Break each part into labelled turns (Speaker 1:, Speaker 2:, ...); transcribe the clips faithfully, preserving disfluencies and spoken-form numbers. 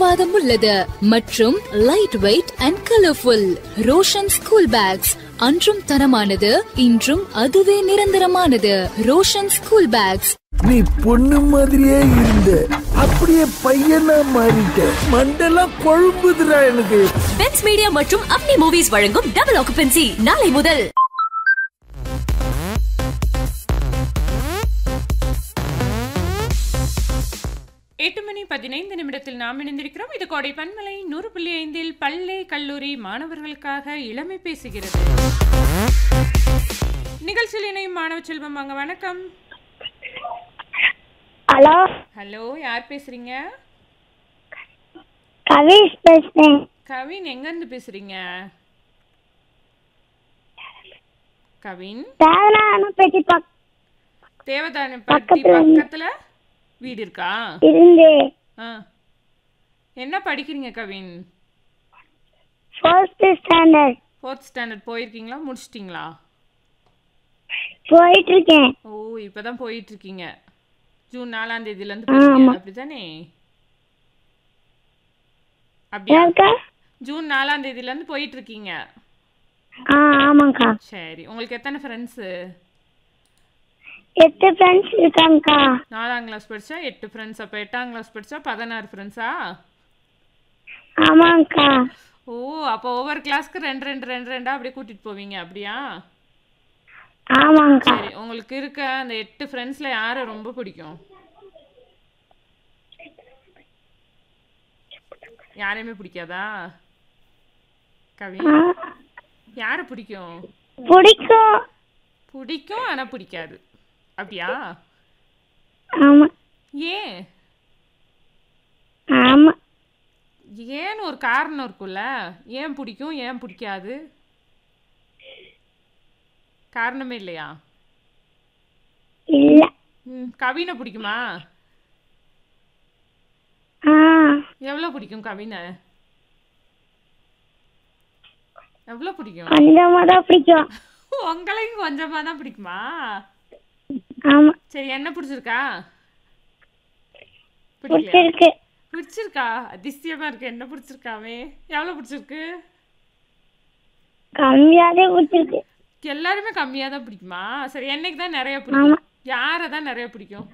Speaker 1: உத்தரவாதம் உள்ளது மற்றும் light weight and colourful. Roshan school packs அன்றும் தரமானது, இன்றும் அதுவே நிரந்தரமானது. Roshan school packs.
Speaker 2: நீ பொண்ணு மாதிரியே இருந்த, அப்படியே பையனா மாறிட்ட. மண்டெல்லாம் கொழும்புதுடா எனக்கு.
Speaker 3: பென்ஸ் மீடியா மற்றும் அப்னி மூவிஸ் வழங்கும் டபுள் ஆக்குபென்சி நாளை முதல்.
Speaker 4: எட்டு மணி பதினைந்து நிமிடத்தில் நாம் இணைந்திருக்கிறோம். இது கோடை பன்மலை நூறு புள்ளி ஐந்தில் பள்ளி கல்லூரி மாணவர்களுக்காக இளமை பேசுகிறது. நிகழ்ச்சியில் இணையும் மாணவ செல்வம் வாங்க. வணக்கம்.
Speaker 5: ஹலோ.
Speaker 4: ஹலோ, யார் பேசுறீங்க?
Speaker 5: கவின் பேசுறேன்.
Speaker 4: கவின், எங்க இருந்து பேசுறீங்க? கவின்,
Speaker 5: தேவதானப்பட்டி பக்
Speaker 4: தேவதானப்பட்டி பக்கத்துல வீடு இருக்கா?
Speaker 5: இருந்து.
Speaker 4: என்ன படிக்கிறீங்க Kavin?
Speaker 5: Fourth standard.
Speaker 4: Fourth standard போயிருக்கீங்களா, முடிச்சிட்டீங்களா?
Speaker 5: போயிட்டு இருக்கேன்.
Speaker 4: ஓ, இப்பதான் போயிட்டு இருக்கீங்க. ஜூன் நாலாம் தேதியில இருந்து போறீங்க, அப்படிதானே? அப்படியா? ஜூன் நாலாம் தேதியில இருந்து போயிட்டு இருக்கீங்க.
Speaker 5: ஆமாங்கக்கா.
Speaker 4: சரி, உங்களுக்கு எத்தனை ஃப்ரெண்ட்ஸ்?
Speaker 5: எட்டு ஃப்ரெண்ட்ஸ் இருக்காங்கக்கா.
Speaker 4: நாலாம் கிளாஸ் படிச்சா எட்டு ஃப்ரெண்ட்ஸ். அப்ப எட்டாம் கிளாஸ் படிச்சா பதினாறு ஃப்ரெண்ட்ஸா?
Speaker 5: ஆமாங்கக்கா.
Speaker 4: ஓ, அப்போ ஒவ்வொரு கிளாஸ்க்கு ரெண்டு ரெண்டு ரெண்டு ரெண்டா அப்படியே கூட்டிட்டு போவீங்க, அப்படியா?
Speaker 5: ஆமாங்கக்கா.
Speaker 4: சரி, உங்களுக்கு இருக்க அந்த எட்டு ஃப்ரெண்ட்ஸ்ல யாரை ரொம்ப பிடிக்கும்? யாரையுமே பிடிக்காதா கவின்? யாரை பிடிக்கும்?
Speaker 5: பிடிக்கும்.
Speaker 4: பிடிக்கும், ஆனா பிடிக்காது, அப்படியா?
Speaker 5: ஆமா.
Speaker 4: ஏன்?
Speaker 5: ஆமா.
Speaker 4: ஏன்னு ஒரு காரணம் இருக்குல்ல. ஏன் பிடிக்கும், ஏன் பிடிக்காது? காரணமே இல்லையா?
Speaker 5: இல்ல.
Speaker 4: ம், கவினை பிடிக்குமா? எவ்வளவு பிடிக்கும் கவினை? எவ்வளவு பிடிக்கும்?
Speaker 5: கொஞ்சமா தான் பிடிக்கும்.
Speaker 4: உங்களையும் கொஞ்சமா தான் பிடிக்குமா?
Speaker 5: ஆமா.
Speaker 4: சரி, என்ன பிடிச்சிருக்கா?
Speaker 5: பிடிச்சிருக்கு.
Speaker 4: பிடிச்சிருக்கா? அதிசயமா இருக்கு. என்ன பிடிச்சிருக்காவே? எவ்வளவு பிடிச்சிருக்கு?
Speaker 5: கம்மியாவே பிடிச்சிருக்கு.
Speaker 4: எல்லாருமே கம்மியா தான் பிடிக்குமா? சரி, என்னைக்கு தான் நிறைய பிடிக்கும்? யாரை தான் நிறைய பிடிக்கும்?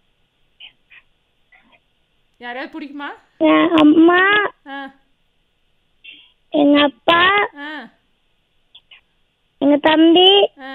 Speaker 4: யாரையாவது பிடிக்குமா?
Speaker 5: என் அம்மா, எங்க அப்பா, எங்க தம்பி,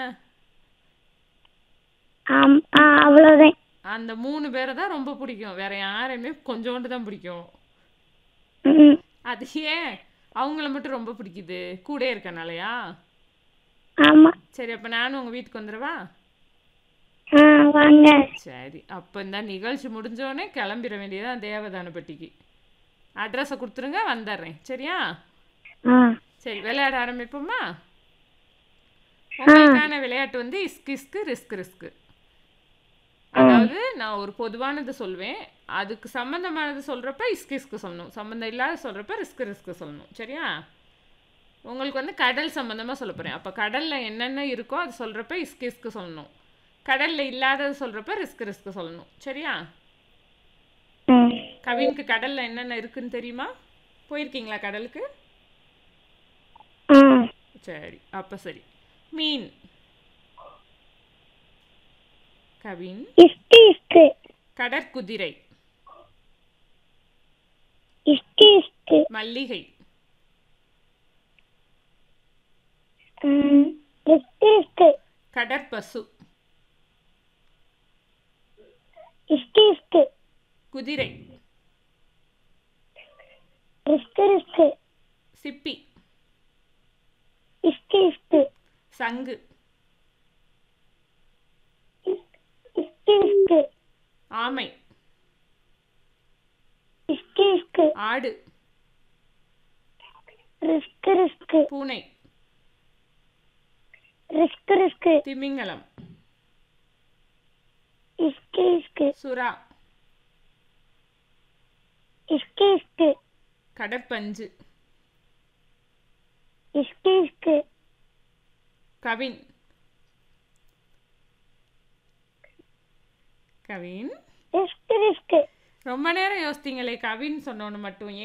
Speaker 5: அவ்வளவுதான்.
Speaker 4: அந்த மூணு பேரை தான் ரொம்ப பிடிக்கும். வேற யாரையுமே கொஞ்சோண்டு தான் பிடிக்கும். அது ஏன் அவங்கள மட்டும் ரொம்ப பிடிக்குது? கூட இருக்கனாலயா?
Speaker 5: ஆமா.
Speaker 4: சரி, அப்ப நானும் உங்க வீட்டுக்கு வந்துடவா?
Speaker 5: வாங்க.
Speaker 4: சரி, அப்ப இந்த நிகழ்ச்சி முடிஞ்சோடனே கிளம்பிட வேண்டியதான் தேவதானப்பட்டிக்கு. அட்ரஸை கொடுத்துருங்க, வந்துடுறேன். சரியா? சரி, விளையாட ஆரம்பிப்போமா? உங்களுக்கான விளையாட்டு வந்து இஸ்கு இஸ்கு ரிஸ்க் ரிஸ்க். அதாவது நான் ஒரு பொதுவானது சொல்வேன், அதுக்கு சம்பந்தமானது சொல்றப்ப இஸ்கு இஸ்கு சொல்லணும், சம்பந்தம் இல்லாத சொல்றப்ப ரிஸ்க் ரிஸ்க் சொல்லணும். சரியா? உங்களுக்கு வந்து கடல் சம்பந்தமா சொல்ல போறேன். அப்ப கடல்ல என்னென்ன இருக்கோ அது சொல்றப்ப இஸ்கு இஸ்கு சொல்லணும். கடல்ல இல்லாதது சொல்றப்ப ரிஸ்க் ரிஸ்க் சொல்லணும். சரியா? கவினுக்கு கடல்ல என்னென்ன இருக்குன்னு தெரியுமா? போயிருக்கீங்களா கடலுக்கு? சரி, அப்ப சரி. மீன். கவின். கடற்குதிரை. மல்லிகை. கடற்பசு. குதிரை. சிப்பி. சங்கு. ஆமை. ஆடு. பூனை. திமிங்கலம். சுறா. கடற்பஞ்சு. கவின். கவின், ரொம்ப நேரம் யோசித்தீங்களே கவின் சொன்னோன்னு மட்டும்.